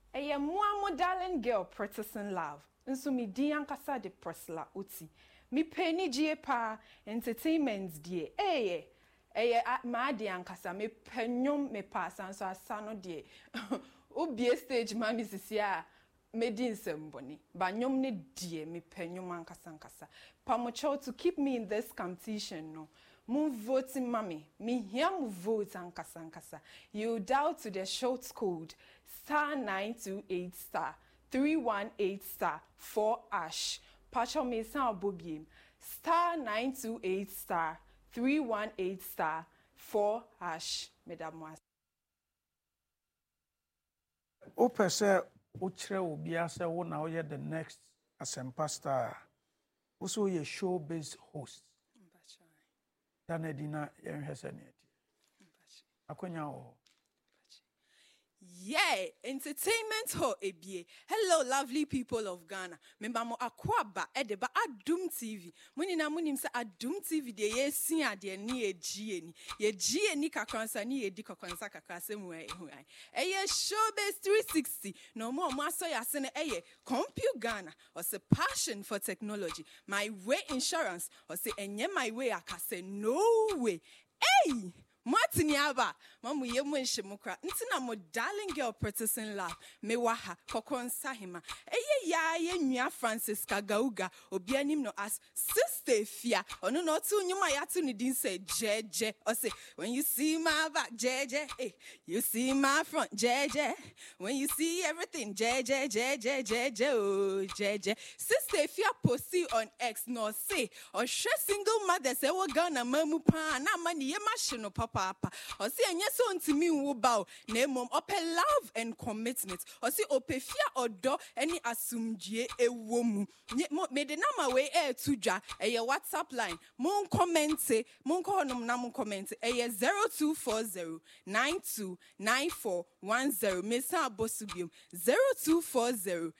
Eye mo darling girl practicing love. Nso mi di ankasa de Priscilla Uti. Mi penny gie pa entertainments die. Eye ma di ankasa me penyom me pasan so asano die. Obie stage mami sisia me di nsemboni. Ba nyom ne die me penyom ankasa. Pamocho to keep me in this competition no. Move voting mommy. Me here move vote ankasa. You dial to the short code *928 *318 4#. Pacho me sound bobiem *928 *318 4#. Mesdames. Ope say uchre obia say wo na oye the next Asempa star. Also ye show-based host. Danedina yenhesene. Akonya o. Yeah, entertainment ho ebie. Hello, lovely people of Ghana. Memba mo akwaba edeba Adum TV. Muni na munim se Adum TV de ye sin ade ni egie ni. Ye gie ni kakransa ni edi kakransa kakrase mu ehun. Eye Showbiz 360. No more aso ya se ne eye Compu Ghana. Or se passion for technology. My way insurance. Or se enye my way akase no way. Hey! Martin Yaba, Mamu Yemunshe Mukra, Ntina mo darling girl practicing love, Mewaha, Kokon Sahima, Eye Nya Francisca Gauga, Obianim no as Sister Fia, or no two Numayatu Nidin say Jeje, or say, when you see my back, Jeje, you see my front, Jeje, when you see everything, Jeje, oh, Jeje. Sister Fia posti on X, no say, or share single mother say, we're gonna mamu pa, na money, mashino papa. Or see, and yes, on to me, who bow, name mom, ope love and commitment. Or see, ope fear or do any assume je a woman. Made the number way air to ja, a WhatsApp line, moon comment, moon call nam comment, a 0240 929410, Mesa Bosubium, 0240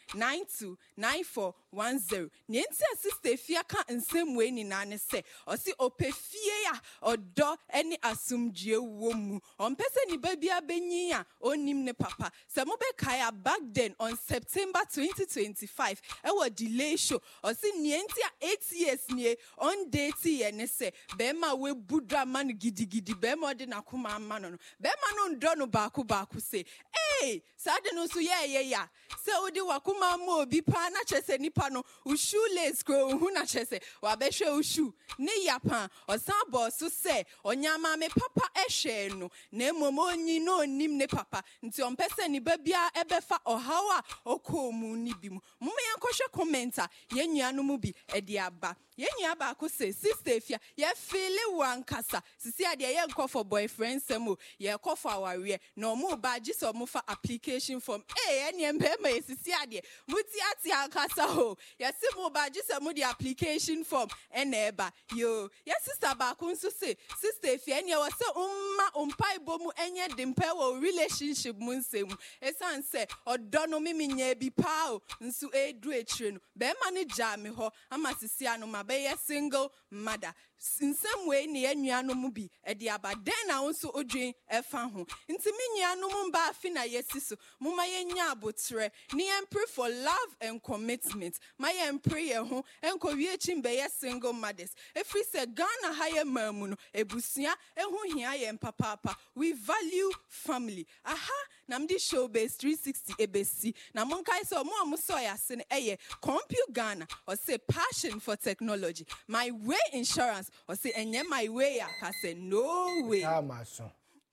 929410. Niente sister fear can't in same way ni nane say, or see, ope fear or do any assume je womu on pese ni babia benyia onim ne papa se mo be kaya back then on September 2025 e wa delay show o si nientia 8 years nie on date ye ne se be ma we budra man gidigidi be ma de nakoma ma no be ma no ndo no baako se sa de no so ye ya se odi wakoma ma obi pa na chese nipa no ushu lace kro hu na chese wa be hwe ushu ne yapa o san boss se onyama me papa ehwe no na momonyi no onim ne papa nti on pese ni babia ebefa ohawa okomu ni bi mu mum yankɔhwɛ commenter yenua mu bi edi aba yenua ba ko se sister fia ye feel wankasa sisi ade ye nkɔ for boyfriend samo ye kɔ for awareɛ na omu ba giso mu fa application form ene mbema sisi ade muti ati ankasa ho ye si mu ba giso mu di application form ene eba yo ye sister ba ko nso se sister fia ene wo se umma umpai bomu enye dimpe wo relationship mu nsem esan se odo no mimi nya bi pa o nso edu etire no be ma ne ja me ho ama sisi anu ma be ye single mother nsem we ne enua mu bi e de aba den na nso odwen efa ho nti me nua mu ba afi na yesiso mu ma ye nya abotre ne em pray for love and commitment ma ye pray ye ho enko wie chim be ye single mothers efri se Ghana haye mamu no ebusua ehu hia ye papa we value family aha nam di Showbiz 360 ebesi na monkai so mo amuso ya se eye Compu Ghana or say passion for technology my way insurance or say enye my way I say no way my son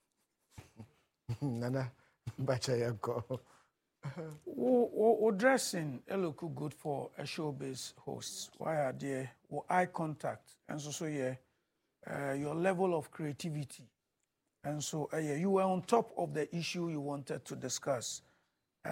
nana bacha yanko O dressing look good for a Showbiz host. Why are there eye contact and so your level of creativity and so you were on top of the issue you wanted to discuss.